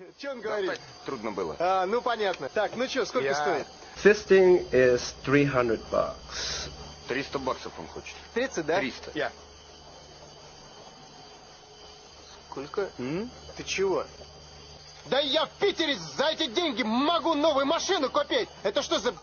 Что он говорит? Трудно было. А, ну понятно. Так, ну что, сколько стоит? Fisting is $300. 300 баксов он хочет. 30, да? 300. Я. Сколько? Ты чего? Да я в Питере за эти деньги могу новую машину купить. Это что за